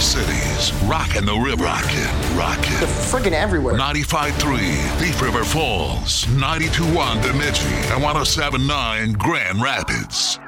Cities, rockin' the river. Rockin'. Friggin' everywhere. 95.3 Thief River Falls, 92.1 Bemidji, and 107.9 Grand Rapids.